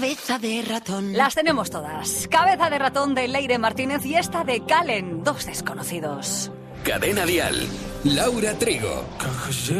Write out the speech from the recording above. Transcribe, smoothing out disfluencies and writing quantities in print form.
Cabeza de ratón. Las tenemos todas. Cabeza de ratón de Leire Martínez y esta de Calen, dos desconocidos. Cadena Dial. Laura Trigo.